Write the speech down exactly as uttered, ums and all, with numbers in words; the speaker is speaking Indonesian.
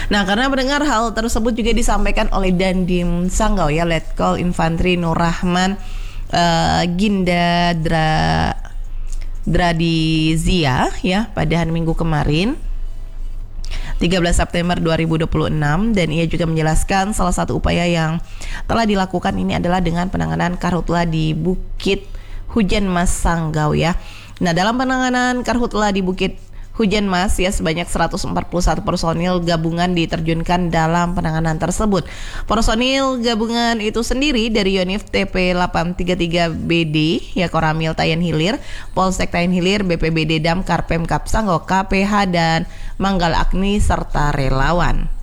Nah, karena mendengar hal tersebut juga disampaikan oleh Dandim Sanggau ya, Letkol Infantri Nur Rahman uh, Ginda Dra Dradizia ya pada hari Minggu kemarin tiga belas September dua ribu dua puluh enam, dan ia juga menjelaskan salah satu upaya yang telah dilakukan ini adalah dengan penanganan karhutla di Bukit Hujan Mas Sanggau ya. Nah, dalam penanganan karhutla di Bukit Hujan Mas ya, sebanyak seratus empat puluh satu personil gabungan diterjunkan dalam penanganan tersebut. Personil gabungan itu sendiri dari Yonif T P delapan tiga tiga B D ya, Koramil Tayan Hilir, Polsek Tayan Hilir, B P B D Damkar Pemkab Sanggau, K P H dan Manggal Agni serta relawan.